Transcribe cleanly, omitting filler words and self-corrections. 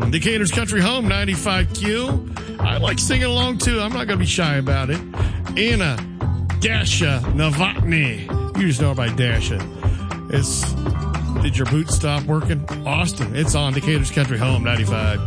on Decatur's Country Home 95Q. I like singing along too. I'm not going to be shy about it. Anna Dasha Novotny. You just know her by Dasha. Did your boot stop working? Austin, it's on Decatur's Country Home 95.